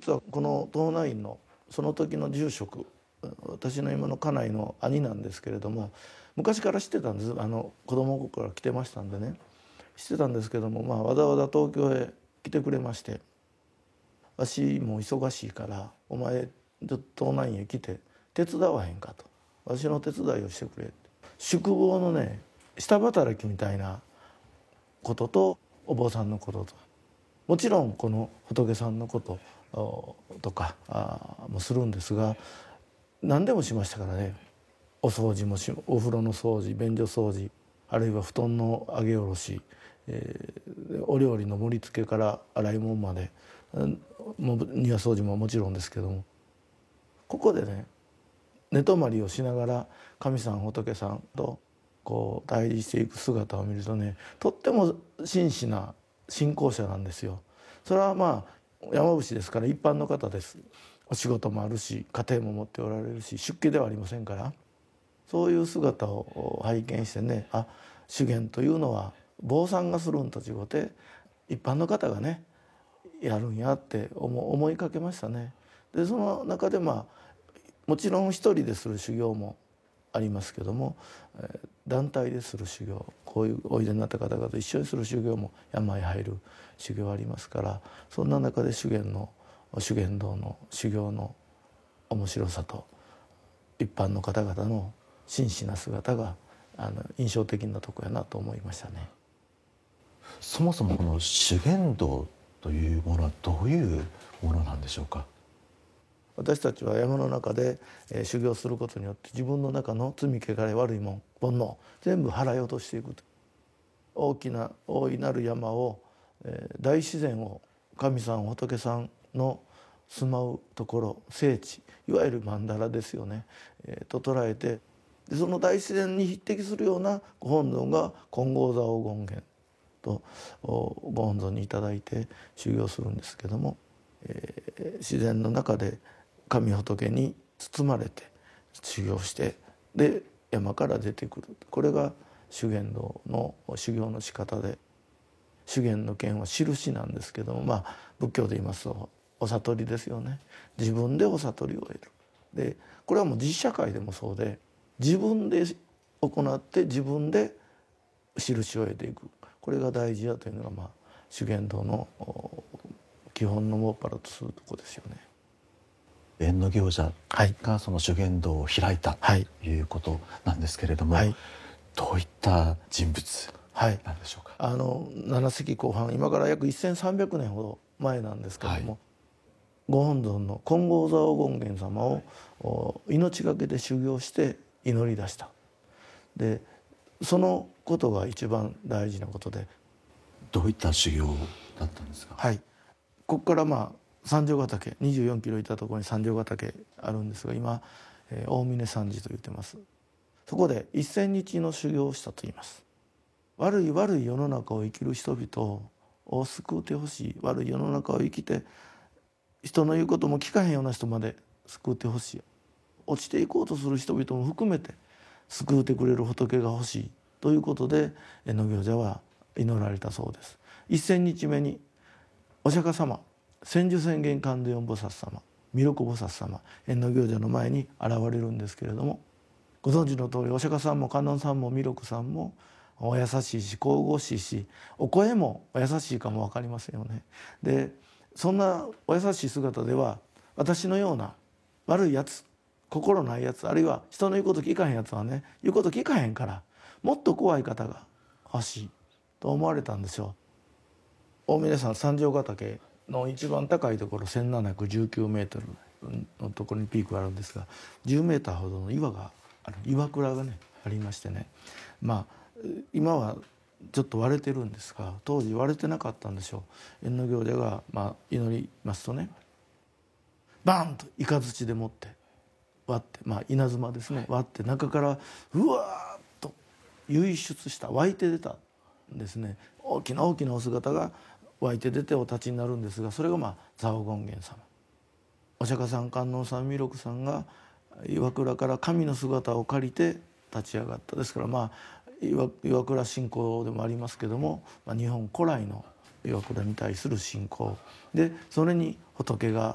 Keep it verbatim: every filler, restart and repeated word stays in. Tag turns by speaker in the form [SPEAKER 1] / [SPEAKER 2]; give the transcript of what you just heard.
[SPEAKER 1] 実はこの東南院のその時の住職、私の今の家内の兄なんですけれども、昔から知ってたんです。あの子供の頃から来てましたんでね、知ってたんですけども、まあ、わざわざ東京へ来てくれまして、わしも忙しいからお前ちょっと東南院へ来て手伝わへんかと、わしの手伝いをしてくれって、宿坊のね下働きみたいなこととお坊さんのことと、もちろんこの仏さんのこととかもするんですが、何でもしましたからね。お掃除もし、お風呂の掃除、便所掃除、あるいは布団の上げ下ろし、えー、お料理の盛り付けから洗い物まで、もう庭掃除ももちろんですけども、ここでね寝泊まりをしながら神さん仏さんとこう対峙していく姿を見るとね、とっても真摯な信仰者なんですよ。それはまあ山伏ですから一般の方です。お仕事もあるし家庭も持っておられるし出家ではありませんから、そういう姿を拝見してね、あ、修験というのは坊さんがするんと違って一般の方がねやるんやって思思いかけましたね。でその中でまあもちろん一人でする修行もありますけども、えー、団体でする修行、こういうおいでになった方々と一緒にする修行も山へ入る修行ありますから、そんな中で修験の修験道の修行の面白さと一般の方々の真摯な姿があの印象的なとこやなと思いましたね。
[SPEAKER 2] そもそもこの修験道というものはどういうものなんでしょうか。
[SPEAKER 1] 私たちは山の中で、えー、修行することによって自分の中の罪汚れ悪いもん煩悩全部払い落としていくと。大きな大いなる山を、えー、大自然を神さん仏さんの住まうところ聖地、いわゆる曼荼羅ですよね、えー、と捉えて、でその大自然に匹敵するようなご本尊が金剛座黄金現とご本尊にいただいて修行するんですけども、えー、自然の中で神仏に包まれて修行して、で山から出てくる、これが修験道の修行の仕方で、修験の剣は印なんですけども、まあ仏教で言いますとお悟りですよね。自分でお悟りを得る。でこれはもう実社会でもそうで、自分で行って自分で印を得ていく、これが大事だというのが、まあ修験道の基本のもっぱらとするとこですよね。
[SPEAKER 2] 役行者がその修験道を開いたということなんですけれども、はい、どういった人物なんでしょうか。
[SPEAKER 1] はい、あのなな世紀後半、今から約せんさんびゃくねんほど前なんですけれども、はい、ご本尊の金剛座黄金現様を命がけで修行して祈り出した。でそのことが一番大事なことで。
[SPEAKER 2] どういった修行だったんですか。
[SPEAKER 1] はい、ここからまあ三条ヶ岳にじゅうよんキロ行ったところに三条ヶ岳あるんですが、今、えー、大峰山寺と言ってます。そこで一千日の修行をしたと言います。悪い悪い世の中を生きる人々を救うてほしい、悪い世の中を生きて人の言うことも聞かへんような人まで救うてほしい、落ちていこうとする人々も含めて救うてくれる仏が欲しいということで役行者は祈られたそうです。一千日目にお釈迦様、千手千眼観世音菩薩様、弥勒菩薩様、役行者の前に現れるんですけれども、ご存知の通りお釈迦さんも観音さんも弥勒さんもお優しいし神々しいし、お声もお優しいかも分かりませんよね。でそんなお優しい姿では、私のような悪いやつ、心ないやつ、あるいは人の言うこと聞かへんやつはね、言うこと聞かへんからもっと怖い方が欲しいと思われたんですよ。大峰山三条ヶ岳の一番高いところせんななひゃくじゅうきゅうメートルのところにピークがあるんですが、じゅうメーターほどの岩がある、岩倉がねありましてね、まあ今はちょっと割れてるんですが、当時割れてなかったんでしょう。役行者がまあ祈りますとね、バーンと雷でもって割って、まあ稲妻ですね、割って中からうわーっと湧出した、湧いて出たんですね。大きな大きなお姿が湧いて出てお立ちになるんですが、それがまあ座黄金現様、お釈迦さん観音さん弥勒さんが岩倉から神の姿を借りて立ち上がった。ですからまあ岩倉信仰でもありますけども、まあ、日本古来の岩倉に対する信仰で、それに仏が